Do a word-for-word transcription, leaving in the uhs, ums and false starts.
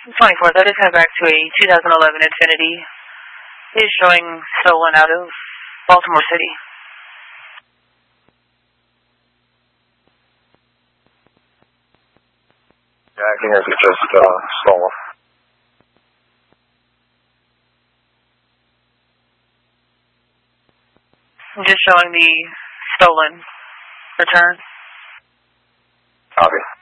twenty-fourth, I just head back to a two thousand eleven Infiniti. It is showing stolen out of Baltimore City. Yeah, I think it's just uh, stolen. I'm just showing the stolen return. Copy.